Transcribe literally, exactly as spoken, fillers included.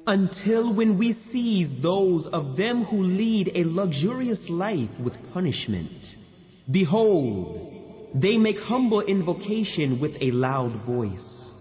until when we seize those of them who lead a luxurious life with punishment. Behold, they make humble invocation with a loud voice.